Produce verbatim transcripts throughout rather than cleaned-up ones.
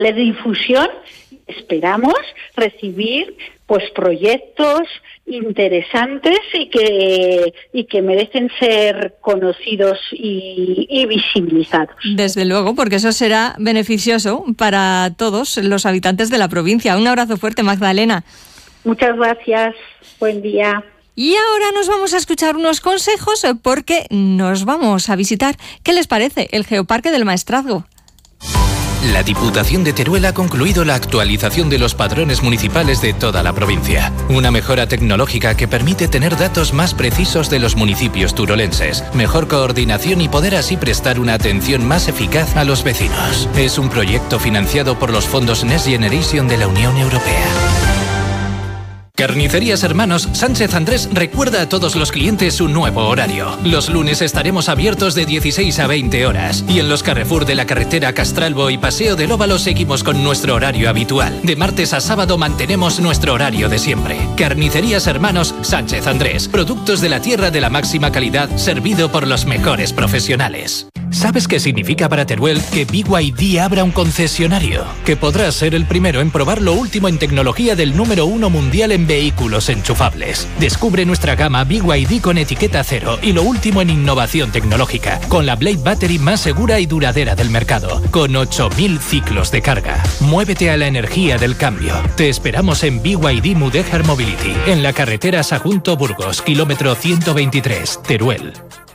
la difusión. Esperamos recibir pues proyectos interesantes y que y que merecen ser conocidos y, y visibilizados. Desde luego, porque eso será beneficioso para todos los habitantes de la provincia. Un abrazo fuerte, Magdalena. Muchas gracias. Buen día. Y ahora nos vamos a escuchar unos consejos porque nos vamos a visitar. ¿Qué les parece el Geoparque del Maestrazgo? La Diputación de Teruel ha concluido la actualización de los padrones municipales de toda la provincia. Una mejora tecnológica que permite tener datos más precisos de los municipios turolenses, mejor coordinación y poder así prestar una atención más eficaz a los vecinos. Es un proyecto financiado por los fondos Next Generation de la Unión Europea. Carnicerías Hermanos Sánchez Andrés recuerda a todos los clientes un nuevo horario. Los lunes estaremos abiertos de dieciséis a veinte horas y en los Carrefour de la carretera Castralbo y Paseo del Óvalo seguimos con nuestro horario habitual. De martes a sábado mantenemos nuestro horario de siempre. Carnicerías Hermanos Sánchez Andrés. Productos de la tierra de la máxima calidad, servido por los mejores profesionales. ¿Sabes qué significa para Teruel que B Y D abra un concesionario? Que podrás ser el primero en probar lo último en tecnología del número uno mundial en vehículos enchufables. Descubre nuestra gama B Y D con etiqueta cero y lo último en innovación tecnológica, con la Blade Battery más segura y duradera del mercado, con ocho mil ciclos de carga. Muévete a la energía del cambio. Te esperamos en B Y D Mudéjar Mobility, en la carretera Sagunto-Burgos, kilómetro ciento veintitrés, Teruel.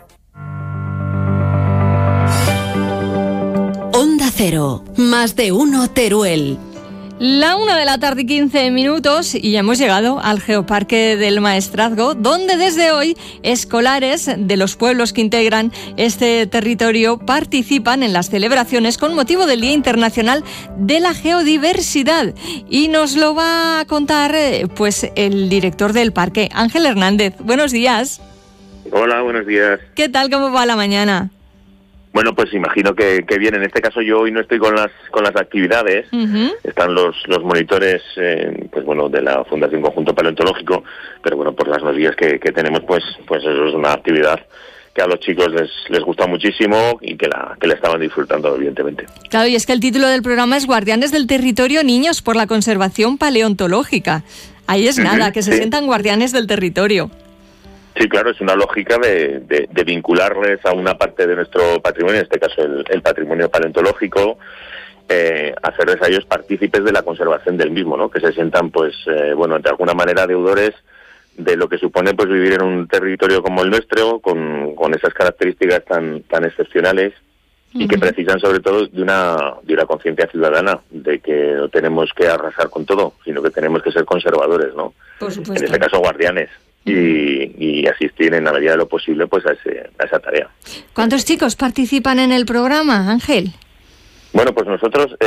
Onda Cero, más de uno Teruel. La una de la tarde y quince minutos y ya hemos llegado al Geoparque del Maestrazgo, donde desde hoy escolares de los pueblos que integran este territorio participan en las celebraciones con motivo del Día Internacional de la Geodiversidad. Y nos lo va a contar pues el director del parque, Ángel Hernández. Buenos días. Hola, buenos días. ¿Qué tal? ¿Cómo va la mañana? Bueno, pues imagino que, que bien. En este caso yo hoy no estoy con las con las actividades. Uh-huh. Están los los monitores, eh, pues bueno, de la Fundación Conjunto Paleontológico, pero bueno, por las noticias que, que tenemos, pues pues eso es una actividad que a los chicos les les gusta muchísimo y que la que la estaban disfrutando, evidentemente. Claro, y es que el título del programa es Guardianes del Territorio, Niños por la Conservación Paleontológica. Ahí es nada, uh-huh, que se sí. sientan guardianes del territorio. Sí, claro, es una lógica de, de, de vincularles a una parte de nuestro patrimonio, en este caso el, el patrimonio paleontológico, eh, hacerles a ellos partícipes de la conservación del mismo, ¿no? Que se sientan, pues, eh, bueno, de alguna manera deudores de lo que supone, pues, vivir en un territorio como el nuestro, con, con esas características tan tan excepcionales uh-huh. y que precisan, sobre todo, de una de una conciencia ciudadana, de que no tenemos que arrasar con todo, sino que tenemos que ser conservadores, ¿no? Por supuesto. En este caso, guardianes. Y, y asistir en la medida de lo posible pues a, ese, a esa tarea. ¿Cuántos chicos participan en el programa, Ángel? Bueno, pues nosotros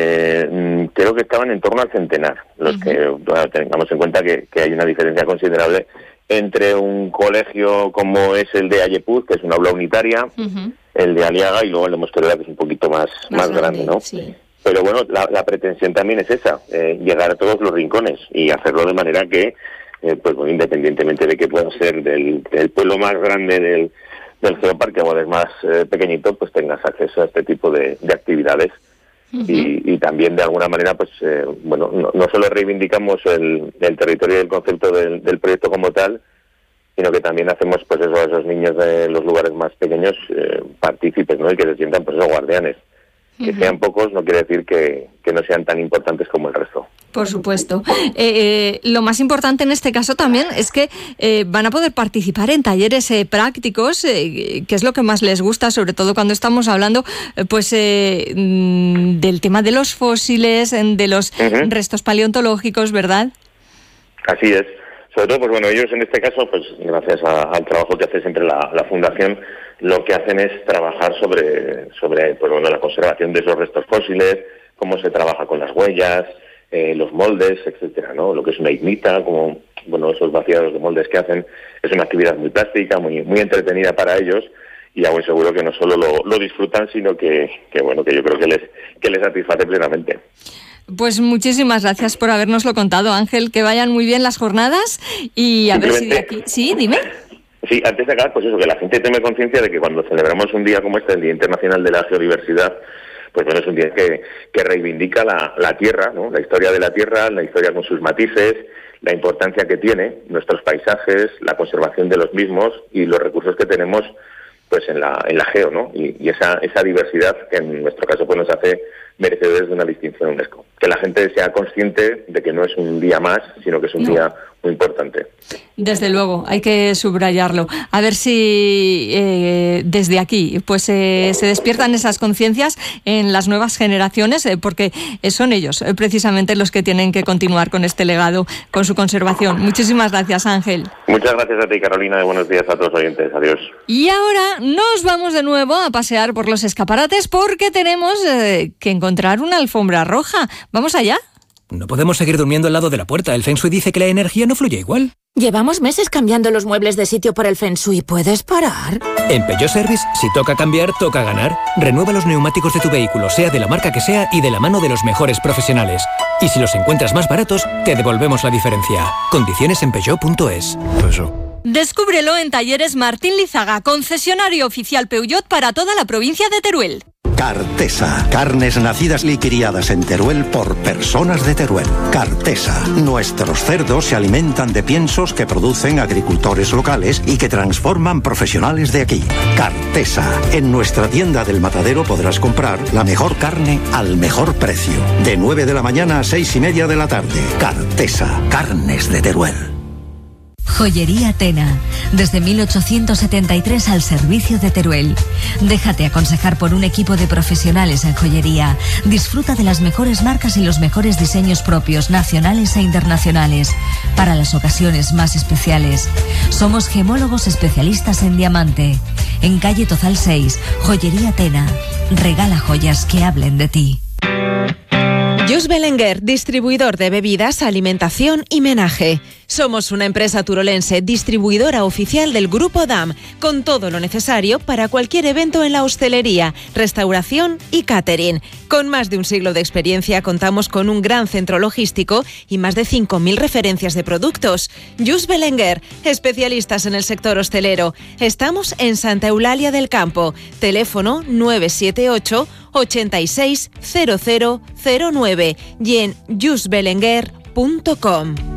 eh, creo que estaban en torno al centenar, los uh-huh. que bueno, tengamos en cuenta que, que hay una diferencia considerable entre un colegio como es el de Ayepuz, que es una aula unitaria, uh-huh. el de Aliaga y luego el de Mosquera, que es un poquito más, más, más grande, grande, ¿no? Sí. Pero bueno, la, la pretensión también es esa, eh, llegar a todos los rincones y hacerlo de manera que Eh, pues bueno, independientemente de que pueda ser del, del pueblo más grande del, del geoparque o del más eh, pequeñito, pues tengas acceso a este tipo de, de actividades. Uh-huh. y, y también de alguna manera, pues eh, bueno, no, no solo reivindicamos el, el territorio y el concepto del, del proyecto como tal, sino que también hacemos pues eso a esos niños de los lugares más pequeños eh, partícipes, ¿no? Y que se sientan pues esos guardianes. Que sean pocos no quiere decir que, que no sean tan importantes como el resto. Por supuesto. Eh, eh, lo más importante en este caso también es que eh, van a poder participar en talleres eh, prácticos, eh, que es lo que más les gusta, sobre todo cuando estamos hablando eh, pues eh, del tema de los fósiles, de los uh-huh. restos paleontológicos, ¿verdad? Así es. Sobre todo, pues bueno, ellos en este caso, pues gracias a, al trabajo que hace siempre la, la Fundación, lo que hacen es trabajar sobre sobre pues bueno, la conservación de esos restos fósiles, cómo se trabaja con las huellas, eh, los moldes, etcétera, ¿no? Lo que es una ignita, como bueno, esos vaciados de moldes que hacen, es una actividad muy plástica, muy muy entretenida para ellos, y hago seguro que no solo lo, lo disfrutan, sino que, que bueno, que yo creo que les que les satisface plenamente. Pues muchísimas gracias por habernoslo contado, Ángel. Que vayan muy bien las jornadas y a ver si de aquí... Sí, dime. Sí, antes de acabar, pues eso, que la gente tome conciencia de que cuando celebramos un día como este, el Día Internacional de la Geodiversidad, pues bueno, es un día que, que reivindica la, la tierra, ¿no? La historia de la tierra, la historia con sus matices, la importancia que tiene nuestros paisajes, la conservación de los mismos y los recursos que tenemos pues en la en la geo, ¿no? Y, y esa esa diversidad que en nuestro caso pues nos hace merecedores de una distinción UNESCO. Que la gente sea consciente de que no es un día más, sino que es un no. día muy importante. Desde luego, hay que subrayarlo. A ver si eh, desde aquí pues eh, se despiertan esas conciencias en las nuevas generaciones, eh, porque son ellos eh, precisamente los que tienen que continuar con este legado, con su conservación. Muchísimas gracias, Ángel. Muchas gracias a ti, Carolina, y buenos días a todos los oyentes. Adiós. Y ahora nos vamos de nuevo a pasear por los escaparates porque tenemos eh, que encontrar una alfombra roja. ¿Vamos allá? No podemos seguir durmiendo al lado de la puerta. El Feng Shui dice que la energía no fluye igual. Llevamos meses cambiando los muebles de sitio por el Feng Shui. ¿Puedes parar? En Peugeot Service, si toca cambiar, toca ganar. Renueva los neumáticos de tu vehículo, sea de la marca que sea y de la mano de los mejores profesionales. Y si los encuentras más baratos, te devolvemos la diferencia. Condiciones en peugeot punto es. Eso. Descúbrelo en Talleres Martín Lizaga, concesionario oficial Peugeot para toda la provincia de Teruel. Cartesa, carnes nacidas y criadas en Teruel por personas de Teruel. Cartesa, nuestros cerdos se alimentan de piensos que producen agricultores locales y que transforman profesionales de aquí. Cartesa, en nuestra tienda del Matadero podrás comprar la mejor carne al mejor precio. De nueve de la mañana a seis y media de la tarde. Cartesa, carnes de Teruel. Joyería Tena, desde mil ochocientos setenta y tres al servicio de Teruel. Déjate aconsejar por un equipo de profesionales en joyería. Disfruta de las mejores marcas y los mejores diseños propios, nacionales e internacionales, para las ocasiones más especiales. Somos gemólogos especialistas en diamante. En calle Tozal seis, Joyería Tena. Regala joyas que hablen de ti. Just Belenguer, distribuidor de bebidas, alimentación y menaje. Somos una empresa turolense, distribuidora oficial del Grupo D A M, con todo lo necesario para cualquier evento en la hostelería, restauración y catering. Con más de un siglo de experiencia, contamos con un gran centro logístico y más de cinco mil referencias de productos. Just Belenguer, especialistas en el sector hostelero. Estamos en Santa Eulalia del Campo. Teléfono nueve siete ocho, ochenta y seis, cero cero cero nueve y en just belenguer punto com.